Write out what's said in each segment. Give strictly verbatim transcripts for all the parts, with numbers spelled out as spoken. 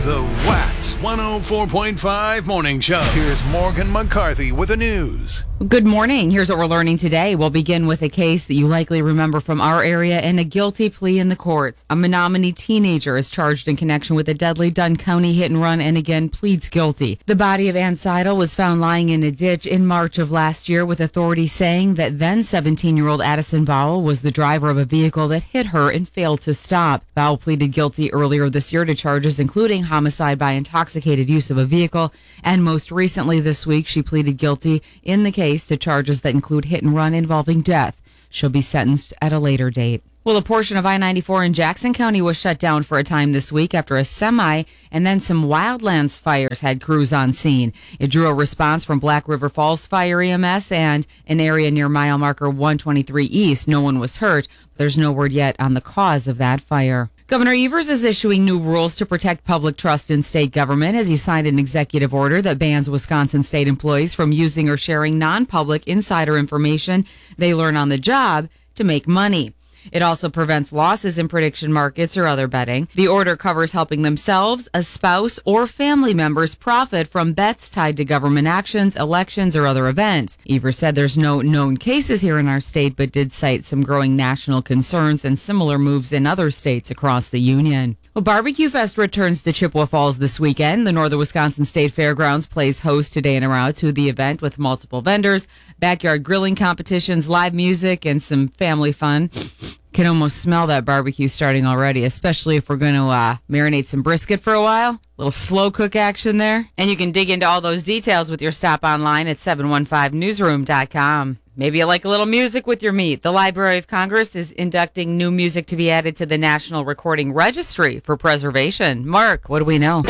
The Wax one oh four point five Morning Show. Here's Morgan McCarthy with the news. Good morning. Here's what we're learning today. We'll begin with a case that you likely remember from our area and a guilty plea in the courts. A Menominee teenager is charged in connection with a deadly Dunn County hit and run and again pleads guilty. The body of Ann Seidel was found lying in a ditch in March of last year, with authorities saying that then seventeen-year-old Addison Vowell was the driver of a vehicle that hit her and failed to stop. Vowell pleaded guilty earlier this year to charges including homicide by intoxicated use of a vehicle, and most recently this week she pleaded guilty in the case to charges that include hit and run involving death. She'll be sentenced at a later date. Well, a portion of I ninety-four in Jackson County was shut down for a time this week after a semi and then some wildlands fires had crews on scene. It drew a response from Black River Falls Fire E M S and an area near mile marker one twenty-three East. No one was hurt. There's no word yet on the cause of that fire. Governor Evers is issuing new rules to protect public trust in state government as he signed an executive order that bans Wisconsin state employees from using or sharing non-public insider information they learn on the job to make money. It also prevents losses in prediction markets or other betting. The order covers helping themselves, a spouse, or family members profit from bets tied to government actions, elections, or other events. Evers said there's no known cases here in our state, but did cite some growing national concerns and similar moves in other states across the union. Well, Barbecue Fest returns to Chippewa Falls this weekend. The Northern Wisconsin State Fairgrounds plays host today and around to the event with multiple vendors, backyard grilling competitions, live music, and some family fun. Can almost smell that barbecue starting already, especially if we're going to uh, marinate some brisket for a while. Little slow cook action there. And you can dig into all those details with your stop online at seven one five newsroom dot com. Maybe you like a little music with your meat. The Library of Congress is inducting new music to be added to the National Recording Registry for preservation. Mark, what do we know?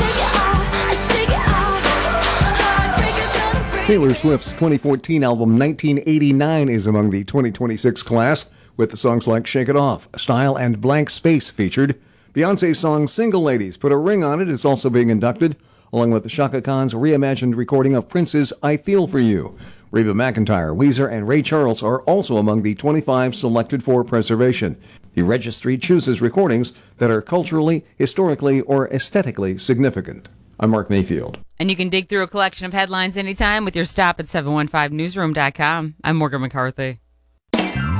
Taylor Swift's twenty fourteen album nineteen eighty-nine is among the twenty twenty-six class, with songs like Shake It Off, Style, and Blank Space featured. Beyonce's song Single Ladies, Put a Ring on It, is also being inducted, along with Chaka Khan's reimagined recording of Prince's I Feel For You. Reba McEntire, Weezer, and Ray Charles are also among the twenty-five selected for preservation. The registry chooses recordings that are culturally, historically, or aesthetically significant. I'm Mark Mayfield. And you can dig through a collection of headlines anytime with your stop at seven one five newsroom dot com. I'm Morgan McCarthy.